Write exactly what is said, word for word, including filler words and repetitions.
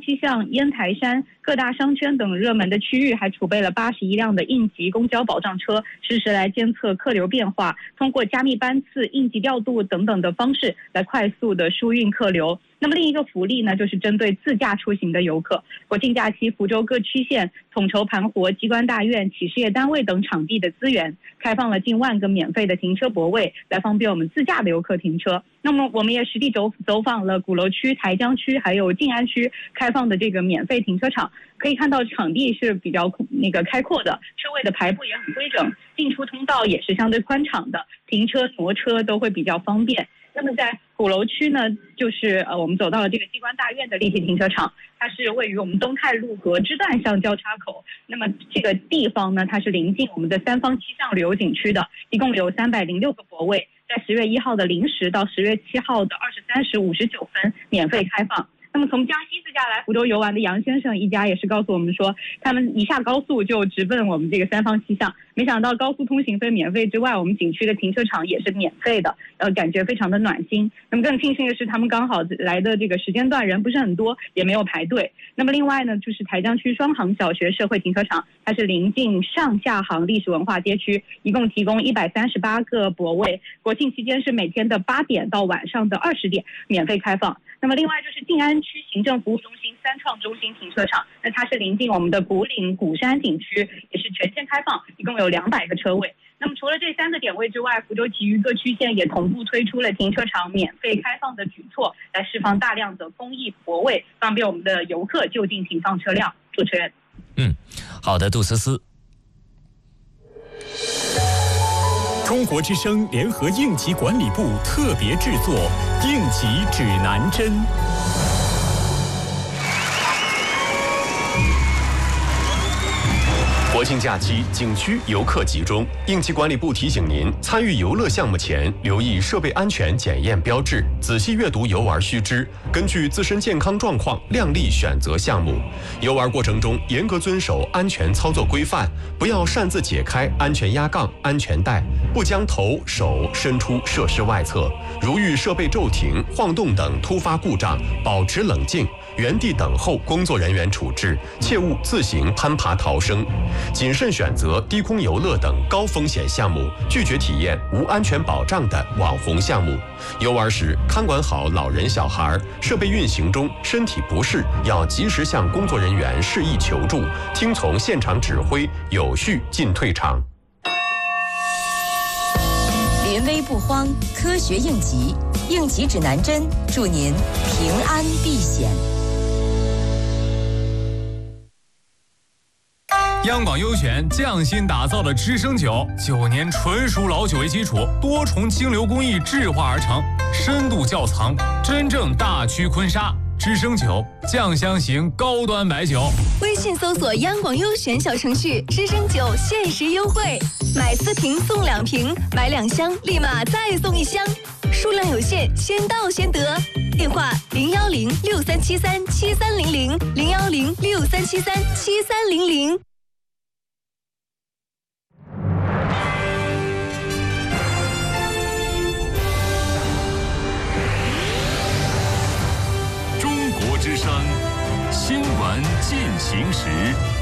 七巷、烟台山各大商圈等热门的区域，还储备了八十一辆的应急公交保障车，实时来监测客流变化，通过加密班次、应急调度等等的方式来快速的疏运客流。那么另一个福利呢，就是针对自驾出行的游客，国庆假期福州各区县统筹盘活机关大院、企事业单位等场地的资源，开放了近万个免费的停车泊位，来方便我们自驾的游客停车。那么我们也实地走走访了鼓楼区、台江区还有静安区开放的这个免费停车场，可以看到场地是比较那个开阔的，车位的排布也很规整，进出通道也是相对宽敞的，停车挪车都会比较方便。那么在鼓楼区呢，就是呃我们走到了这个机关大院的立体停车场，它是位于我们东泰路和支段巷交叉口。那么这个地方呢，它是临近我们的三坊七巷旅游景区的，一共有三百零六个泊位，在十月一号的零时到十月七号的二十三时五十九分免费开放。那么从江西自驾来福州游玩的杨先生一家也是告诉我们说，他们一下高速就直奔我们这个三坊七巷，没想到高速通行费免费之外，我们景区的停车场也是免费的，呃，感觉非常的暖心。那么更庆幸的是，他们刚好来的这个时间段人不是很多，也没有排队。那么另外呢，就是台江区双航小学社会停车场，它是临近上下航历史文化街区，一共提供一百三十八个泊位，国庆期间是每天的八点到晚上的二十点免费开放。那么另外就是静安区行政服务中心三创中心停车场，那它是临近我们的古岭古山景区，也是全线开放，一共有两百个车位。那么除了这三个点位之外，福州其余各区县也同步推出了停车场免费开放的举措，来释放大量的公益泊位，方便我们的游客就近停放车辆。主持人， 嗯，好的，杜思思。 中国之声联合应急管理部特别制作《应急指南针》。 国庆假期景区游客集中，应急管理部提醒您，参与游乐项目前留意设备安全检验标志，仔细阅读游玩须知，根据自身健康状况量力选择项目。游玩过程中严格遵守安全操作规范，不要擅自解开安全压杠、安全带，不将头手伸出设施外侧。如遇设备骤停、晃动等突发故障，保持冷静，原地等候工作人员处置，切勿自行攀爬逃生。谨慎选择低空游乐等高风险项目，拒绝体验无安全保障的网红项目。游玩时看管好老人小孩，设备运行中身体不适要及时向工作人员示意求助，听从现场指挥，有序进退场。 临危不慌，科学应急，应急指南针，祝您平安避险。 央广优选匠心打造的知声酒，九年纯熟老酒为基础，多重精馏工艺制化而成，深度窖藏，真正大曲坤沙。知声酒，酱香型高端白酒。 微信搜索央广优选小程序，知声酒限时优惠，买四瓶送两瓶，买两箱立马再送一箱，数量有限，先到先得。电话零幺零六三七三七三零零零幺零六三七三七三零零。 之声新闻进行时。